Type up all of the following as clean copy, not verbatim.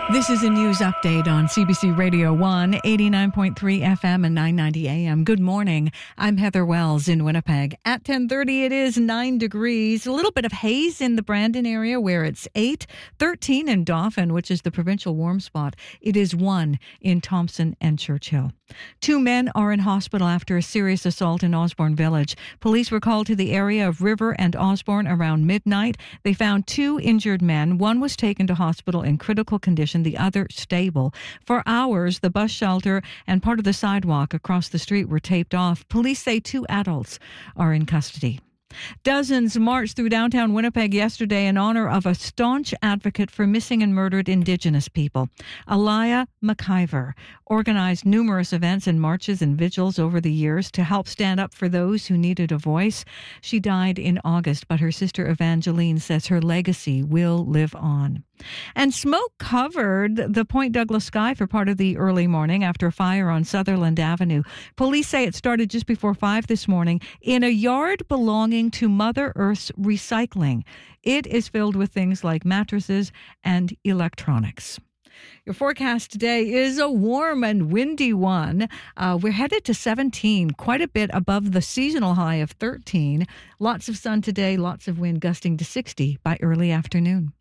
This is a news update on CBC Radio 1, 89.3 FM and 990 AM. Good morning. I'm Heather Wells in Winnipeg. At 10:30, it is 9 degrees. A little bit of haze in the Brandon area where it's 8, 13 in Dauphin, which is the provincial warm spot. It is 1 in Thompson and Churchill. 2 men are in hospital after a serious assault in Osborne Village. Police were called to the area of River and Osborne around midnight. They found 2 injured men. One was taken to hospital in critical condition, the other stable. For hours, the bus shelter and part of the sidewalk across the street were taped off. Police say 2 adults are in custody. Dozens marched through downtown Winnipeg yesterday in honor of a staunch advocate for missing and murdered Indigenous people. Alaya McIver organized numerous events and marches and vigils over the years to help stand up for those who needed a voice. She died in August, but her sister Evangeline says her legacy will live on. And smoke covered the Point Douglas sky for part of the early morning after a fire on Sutherland Avenue. Police say it started just before 5 this morning in a yard belonging to Mother Earth's Recycling. It is filled with things like mattresses and electronics. Your forecast today is a warm and windy one. We're headed to 17, quite a bit above the seasonal high of 13. Lots of sun today, lots of wind gusting to 60 by early afternoon.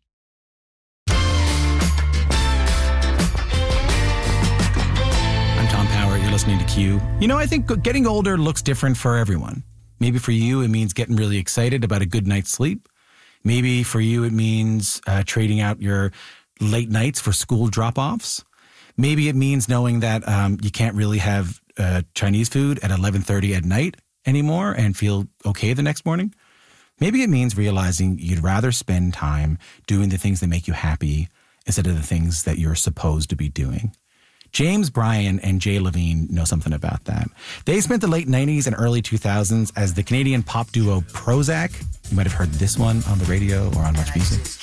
You're listening to Q. You know, I think getting older looks different for everyone. Maybe for you, it means getting really excited about a good night's sleep. Maybe for you, it means trading out your late nights for school drop-offs. Maybe it means knowing that you can't really have Chinese food at 11:30 at night anymore and feel okay the next morning. Maybe it means realizing you'd rather spend time doing the things that make you happy instead of the things that you're supposed to be doing. James Bryan and Jay Levine know something about that. They spent the late 90s and early 2000s as the Canadian pop duo Prozac. You might have heard this one on the radio or on Much Music.